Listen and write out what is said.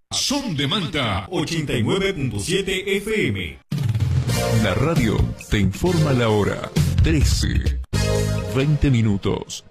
Son de Manta 89.7 FM. La radio te informa la hora. 13:20.